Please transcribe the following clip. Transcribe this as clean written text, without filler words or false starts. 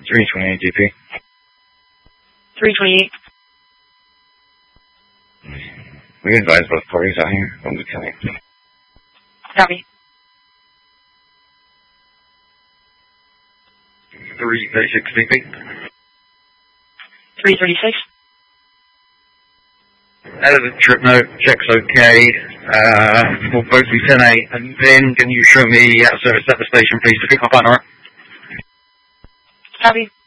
328 GP. 328. We advise both parties out here. Don't be killing. Copy. 336 GP. 336. Out of the trip note, check's okay. We'll both be 10-8. And then can you show me out of service at the station, please, to pick up on her? Copy.